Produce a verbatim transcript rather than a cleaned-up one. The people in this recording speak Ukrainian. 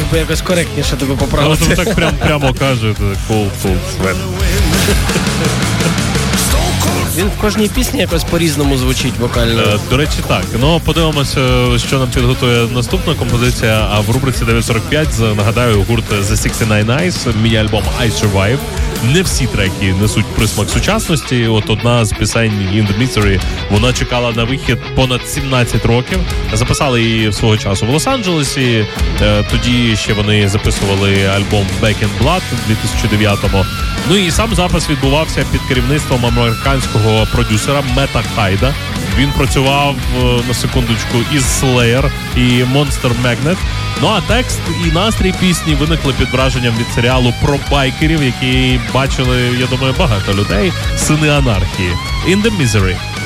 би якось коректніше тебе поправити. Ну, так прям, прямо каже, cool, cool, Sven. Він в кожній пісні якось по-різному звучить вокально. Е, До речі, так. Ну, подивимося, що нам підготує наступна композиція. А в рубриці дев'ять сорок п'ять, нагадаю, гурт The шістдесят дев'ять Eyes, мій альбом I Survive. Не всі треки несуть присмак сучасності. От одна з пісень In The Misery, вона чекала на вихід понад сімнадцять років. Записали її свого часу в Лос-Анджелесі. Е, Тоді ще вони записували альбом Back in Blood у дві тисячі дев'ятому. Ну і сам запис відбувався під керівництвом американського продюсера Мета Хайда. Він працював, на секундочку, із Slayer і Monster Magnet. Ну а текст і настрій пісні виникли під враженням від серіалу про байкерів, які бачили, я думаю, багато людей. «Сини анархії». In the Misery.